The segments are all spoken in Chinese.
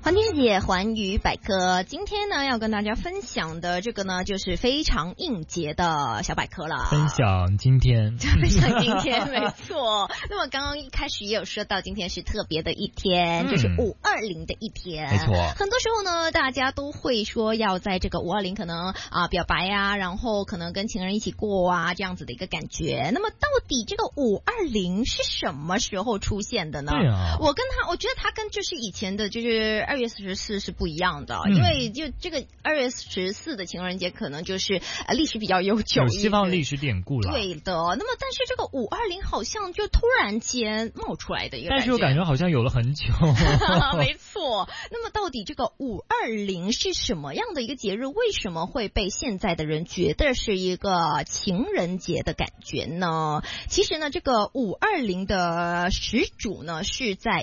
环天姐环宇百科，今天呢要跟大家分享的这个呢，就是非常应节的小百科了。 分享今天， 没错。那么刚刚一开始也有说到，今天是特别的一天，就是520的一天。 没错。 很多时候呢，大家都会说要在这个520可能表白啊，然后可能跟情人一起过啊，这样子的一个感觉。那么到底这个520是什么时候出现的呢？ 对啊， 我觉得它跟就是以前的就是2月14是不一样的，因为就这个2月14的情人节可能就是历史比较悠久， 有西方历史典故了。 对的。那么但是这个520好像就突然间冒出来的一个感觉， 但是我感觉好像有了很久。 没错。那么到底这个520是什么样的一个节日？为什么会被现在的人觉得是一个情人节的感觉呢？其实呢，这个520的始祖呢是在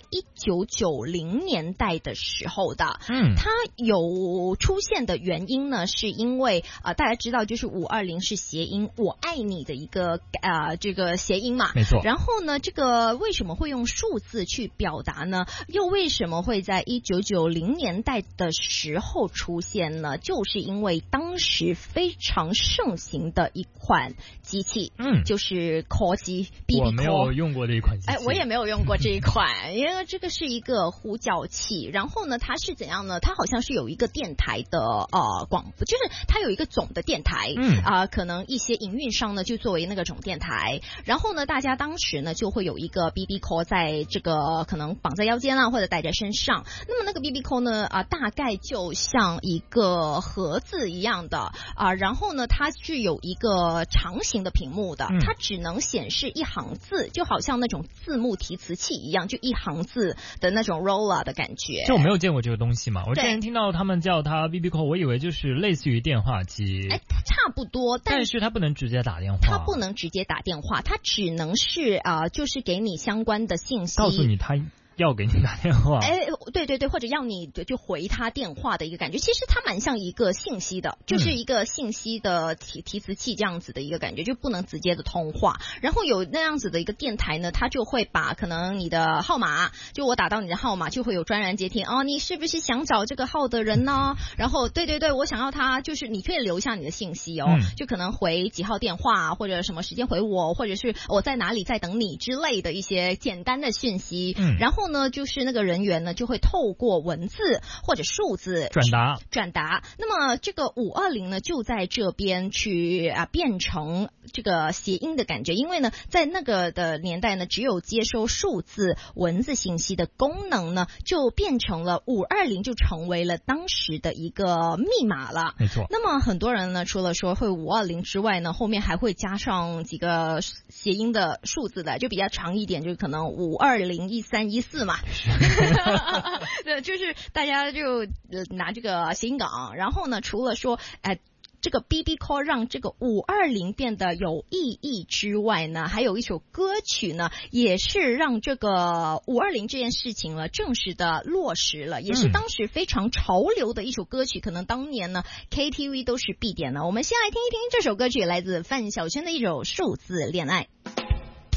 1990年代的时候的。它有出现的原因呢，是因为大家知道就是520是谐音我爱你的一个这个谐音嘛， 没错。 然后呢，这个为什么会用数字去表达呢？又为什么会在1990年代的时候出现呢？就是因为当时非常盛行的一款机器，就是 call 机 BB call。 我没有用过这一款机器。 我也没有用过这一款，因为这个是一个呼叫器，然后呢它是怎样呢？它好像是有一个电台的广播，就是它有一个总的电台，可能一些营运商呢就作为那个总电台，然后呢大家当时呢就会有一个 BB call 在这个可能绑在腰间啊，或者带在身上。那么那个 BB call 呢大概就像一个盒子一样的然后呢它具有一个长形的屏幕的，它只能显示一行字，就好像那种字幕提词器一样，就一行字的那种 roller 的感觉。 就我没有见过这个东西嘛，我之前听到他们叫它 BB call， 我以为就是类似于电话机。 差不多，但是它不能直接打电话。 它不能直接打电话，它只能是就是给你相关的信息， 告诉你它要给你打电话， 对，或者要你就回他电话的一个感觉。其实它蛮像一个信息的，就是一个信息的提词器这样子的一个感觉，就不能直接的通话。然后有那样子的一个电台呢，它就会把可能你的号码，就我打到你的号码，就会有专人接听你是不是想找这个号的人呢？然后对，我想要他，就是你可以留下你的信息就可能回几号电话，或者什么时间回我，或者是我在哪里在等你之类的一些简单的讯息。然后呢，就是那个人员呢就会透过文字或者数字转达。那么这个520呢就在这边去变成这个谐音的感觉，因为呢在那个的年代呢，只有接收数字文字信息的功能呢，就变成了520，就成为了当时的一个密码了。 没错。 那么很多人呢，除了说会520之外呢，后面还会加上几个谐音的数字的，就比较长一点，就可能5201314嘛。对，就是大家就拿这个谐音梗，然后呢，除了说这个 BB call 让这个520变得有意义之外呢，还有一首歌曲呢，也是让这个520这件事情了正式的落实了，也是当时非常潮流的一首歌曲，可能当年呢 KTV 都是必点的。我们先来听一听这首歌曲，来自范晓萱的一首《数字恋爱》。